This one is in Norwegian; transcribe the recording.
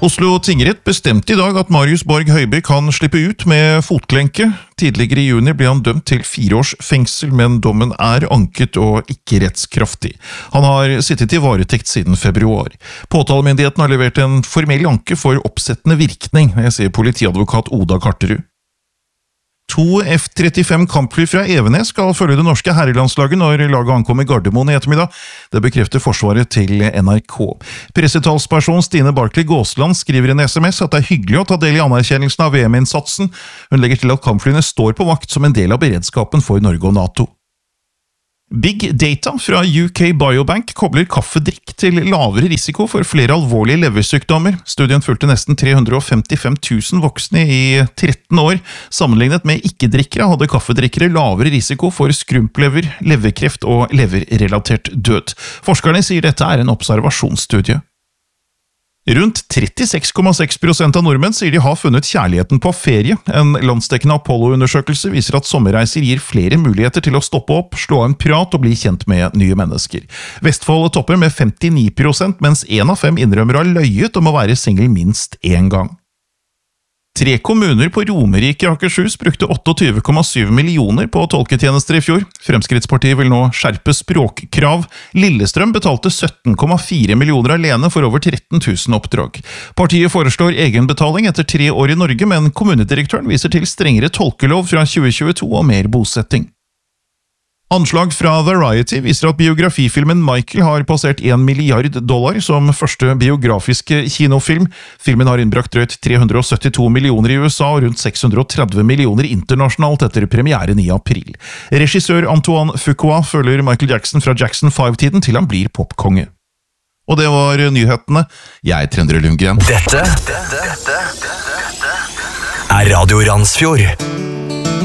Oslo tingrett bestemte I dag at Marius Borg Høiby kan slippe ut med fotklenke. Tidligere I juni ble han dømt til 4 års fengsel, men dommen anket og ikke rettskraftig. Han har sittet I varetekt siden februar. Påtalemyndigheten har levert en formell anke for oppsettende virkning, sier politiadvokat Oda Karterud. 2 F-35 kampfly fra Evenes skal følge det norske herrelandslaget når laget ankommer Gardermoen I ettermiddag. Det bekrefter Forsvaret til NRK. Pressetalsperson Stine Barclay Gåsland skriver I en SMS at det hyggelig å ta del I anerkjennelsen av VM-innsatsen. Hun legger til at kampflyene står på vakt som en del av beredskapen for Norge og NATO. Big Data fra UK Biobank kobler kaffedrikk til lavere risiko for flere alvorlige leversykdommer. Studien fulgte nesten 355 000 voksne I 13 år. Sammenlignet med ikke-drikkere hadde kaffedrikkere lavere risiko for skrumplever, leverkreft og leverrelatert død. Forskerne sier dette en observasjonsstudie. Rundt 36,6% av nordmenn sier de har funnet kjærligheten på ferie. En landsdekkende Apollo-undersøkelse viser at sommerreiser gir flere muligheter til å stoppe opp, slå en prat og bli kjent med nye mennesker. Vestfold topper med 59%, mens 1 av 5 innrømmer har løyet om å være single minst en gang. 3 kommuner på Romerike Akershus brukte 28,7 millioner på tolketjenester I fjor. Fremskrittspartiet vil nå skjerpe språkkrav. Lillestrøm betalte 17,4 millioner alene for over 13 000 oppdrag. Partiet foreslår egenbetaling etter 3 år I Norge, men kommunedirektøren viser til strengere tolkelov fra 2022 og mer bosetting. Anslag fra Variety viser at biografifilmen Michael har passert $1 milliard som første biografiske kinofilm. Filmen har innbrakt drøyt 372 millioner I USA og rundt 630 millioner internasjonalt etter premieren I april. Regissør Antoine Fuqua følger Michael Jackson fra Jackson 5-tiden til han blir popkonge. Og det var nyhetene. Jeg Trendre Lundgren. Dette Radio Randsfjord.